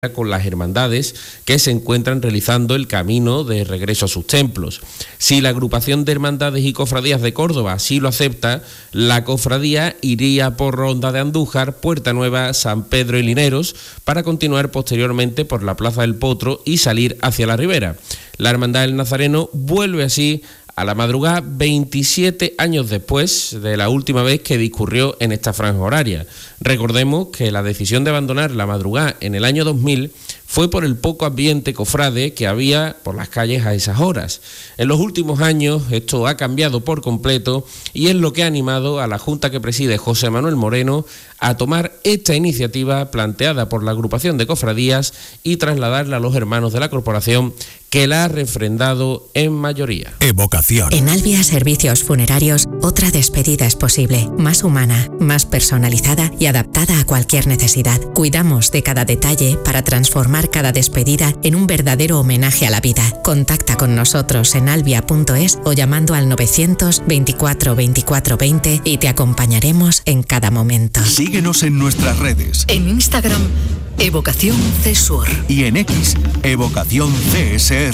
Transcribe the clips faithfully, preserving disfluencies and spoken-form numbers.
con las hermandades que se encuentran realizando el camino de regreso a sus templos. Si la agrupación de hermandades y cofradías de Córdoba así lo acepta, la cofradía iría por Ronda de Andújar, Puerta Nueva, San Pedro y Lineros para continuar posteriormente por la Plaza del Potro y salir hacia la Ribera. La Hermandad del Nazareno vuelve así a la madrugada veintisiete años después de la última vez que discurrió en esta franja horaria. Recordemos que la decisión de abandonar la madrugada en el año dos mil fue por el poco ambiente cofrade que había por las calles a esas horas. En los últimos años esto ha cambiado por completo y es lo que ha animado a la Junta que preside José Manuel Moreno a tomar esta iniciativa planteada por la agrupación de cofradías y trasladarla a los hermanos de la corporación, que la ha refrendado en mayoría. Evocación. En Albia Servicios Funerarios, otra despedida es posible, más humana, más personalizada y adaptada a cualquier necesidad. Cuidamos de cada detalle para transformar cada despedida en un verdadero homenaje a la vida. Contacta con nosotros en albia punto es o llamando al novecientos veinticuatro veinticuatro veinte y te acompañaremos en cada momento. Síguenos en nuestras redes. En Instagram, Evocación Cesur. Y en X, Evocación C S R.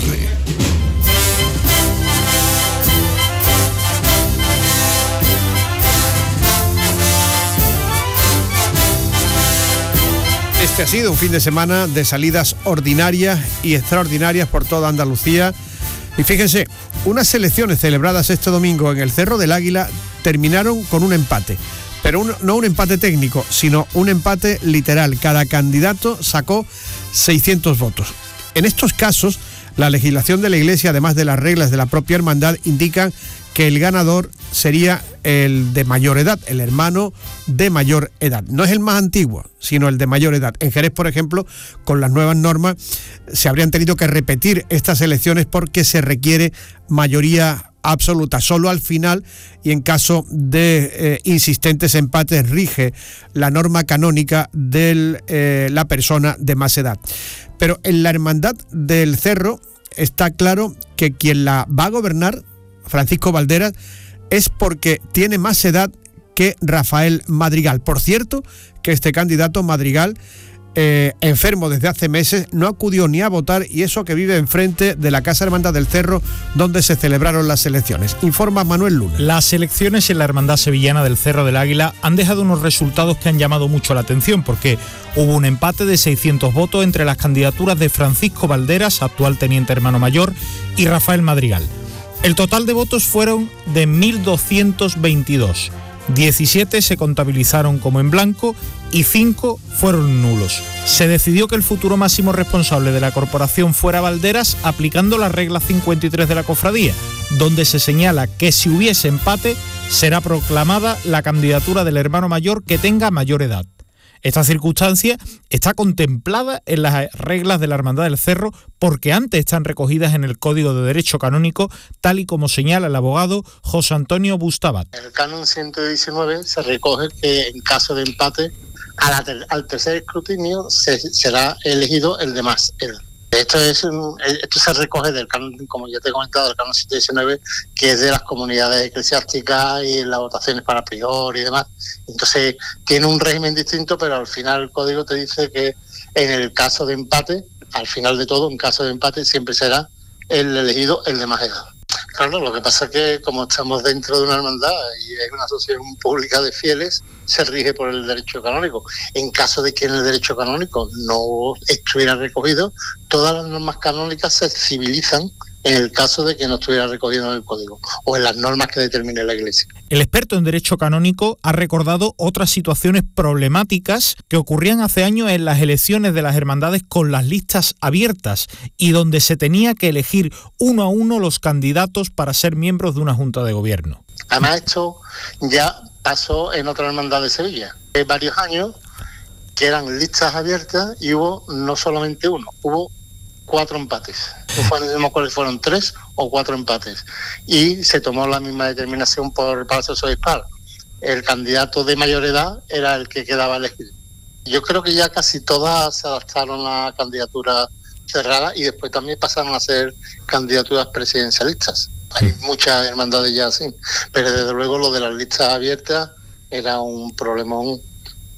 Este ha sido un fin de semana de salidas ordinarias y extraordinarias por toda Andalucía. Y fíjense, unas elecciones celebradas este domingo en el Cerro del Águila terminaron con un empate. Pero un, no un empate técnico, sino un empate literal. Cada candidato sacó seiscientos votos. En estos casos, la legislación de la Iglesia, además de las reglas de la propia hermandad, indican que el ganador sería el de mayor edad, el hermano de mayor edad. No es el más antiguo, sino el de mayor edad. En Jerez, por ejemplo, con las nuevas normas, se habrían tenido que repetir estas elecciones porque se requiere mayoría absoluta. Solo al final y en caso de eh, insistentes empates rige la norma canónica de eh, la persona de más edad. Pero en la Hermandad del Cerro está claro que quien la va a gobernar, Francisco Valderas, es porque tiene más edad que Rafael Madrigal. Por cierto, que este candidato Madrigal, eh, enfermo desde hace meses, no acudió ni a votar, y eso que vive enfrente de la Casa Hermandad del Cerro, donde se celebraron las elecciones. Informa Manuel Luna. Las elecciones en la Hermandad Sevillana del Cerro del Águila han dejado unos resultados que han llamado mucho la atención, porque hubo un empate de seiscientos votos entre las candidaturas de Francisco Valderas, actual teniente hermano mayor, y Rafael Madrigal. El total de votos fueron de mil doscientos veintidós. diecisiete se contabilizaron como en blanco y cinco fueron nulos. Se decidió que el futuro máximo responsable de la corporación fuera Valderas, aplicando la regla cincuenta y tres de la cofradía, donde se señala que si hubiese empate será proclamada la candidatura del hermano mayor que tenga mayor edad. Esta circunstancia está contemplada en las reglas de la Hermandad del Cerro porque antes están recogidas en el Código de Derecho Canónico, tal y como señala el abogado José Antonio Bustabat. En el canon ciento diecinueve se recoge que en caso de empate a la ter- al tercer escrutinio se, será elegido el de más edad. Esto es esto se recoge del canon, como ya te he comentado, del canon ciento diecinueve, que es de las comunidades eclesiásticas y las votaciones para prior y demás. Entonces tiene un régimen distinto, pero al final el código te dice que en el caso de empate, al final de todo, en caso de empate siempre será el elegido el de más edad. Claro, lo que pasa es que como estamos dentro de una hermandad y es una asociación pública de fieles, se rige por el derecho canónico. En caso de que en el derecho canónico no estuviera recogido, todas las normas canónicas se civilizan en el caso de que no estuviera recogido en el código o en las normas que determine la Iglesia. El experto en derecho canónico ha recordado otras situaciones problemáticas que ocurrían hace años en las elecciones de las hermandades con las listas abiertas y donde se tenía que elegir uno a uno los candidatos para ser miembros de una junta de gobierno. Además, esto ya pasó en otra hermandad de Sevilla. Hay varios años que eran listas abiertas y hubo no solamente uno, hubo cuatro empates. No me acuerdo si fueron tres o cuatro empates. Y se tomó la misma determinación por el Palacio de Obispal. El candidato de mayor edad era el que quedaba elegido. Yo creo que ya casi todas se adaptaron a candidatura cerrada y después también pasaron a ser candidaturas presidencialistas. Hay muchas hermandades ya así. Pero desde luego lo de las listas abiertas era un problemón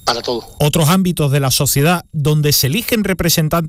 para todo. Otros ámbitos de la sociedad donde se eligen representantes